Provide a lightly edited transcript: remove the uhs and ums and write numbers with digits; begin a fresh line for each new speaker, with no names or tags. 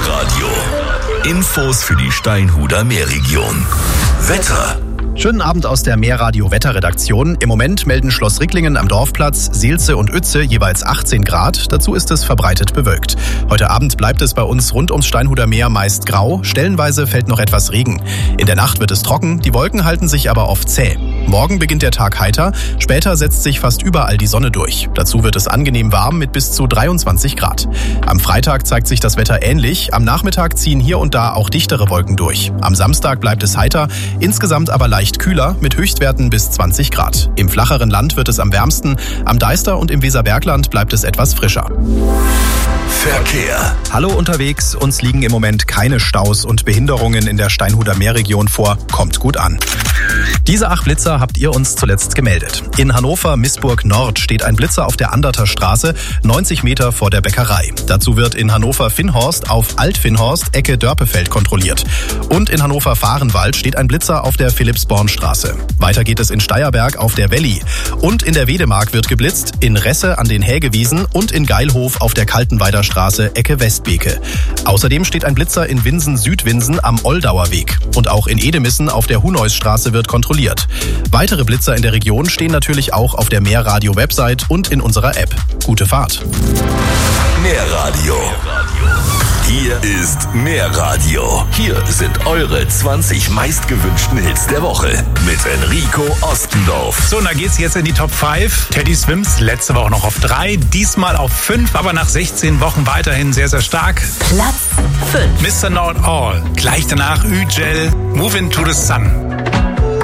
Meerradio. Infos für die Steinhuder Meerregion. Wetter.
Schönen Abend aus der Meerradio Wetterredaktion. Im Moment melden Schloss Ricklingen am Dorfplatz, Seelze und Uetze jeweils 18 Grad. Dazu ist es verbreitet bewölkt. Heute Abend bleibt es bei uns rund ums Steinhuder Meer meist grau. Stellenweise fällt noch etwas Regen. In der Nacht wird es trocken, die Wolken halten sich aber oft zäh. Morgen beginnt der Tag heiter, später setzt sich fast überall die Sonne durch. Dazu wird es angenehm warm mit bis zu 23 Grad. Am Freitag zeigt sich das Wetter ähnlich. Am Nachmittag ziehen hier und da auch dichtere Wolken durch. Am Samstag bleibt es heiter, insgesamt aber leicht kühler mit Höchstwerten bis 20 Grad. Im flacheren Land wird es am wärmsten, am Deister und im Weserbergland bleibt es etwas frischer.
Verkehr.
Hallo unterwegs, uns liegen im Moment keine Staus und Behinderungen in der Steinhuder Meerregion vor. Kommt gut an. Diese 8 Blitzer habt ihr uns zuletzt gemeldet. In Hannover-Missburg Nord steht ein Blitzer auf der Anderter Straße, 90 Meter vor der Bäckerei. Dazu wird in Hannover-Finnhorst auf Alt-Finnhorst, Ecke Dörpefeld kontrolliert. Und in Hannover-Fahrenwald steht ein Blitzer auf der Philippsbornstraße. Weiter geht es in Steierberg auf der Welli. Und in der Wedemark wird geblitzt, in Resse an den Hägewiesen und in Geilhof auf der Kaltenweider Straße, Ecke Westbeke. Außerdem steht ein Blitzer in Winsen-Südwinsen am Oldauer Weg. Und auch in Edemissen auf der Huneusstraße wird kontrolliert. Weitere Blitzer in der Region stehen natürlich auch auf der Meerradio-Website und in unserer App. Gute Fahrt.
Meerradio. Hier ist Meerradio. Hier sind eure 20 meistgewünschten Hits der Woche mit Enrico Ostendorf.
So, und da geht's jetzt in die Top 5. Teddy Swims, letzte Woche noch auf 3, diesmal auf 5, aber nach 16 Wochen weiterhin sehr, sehr stark.
Platz 5.
Mr. Know It All. Gleich danach Ü-Gel, Move Into the Sun.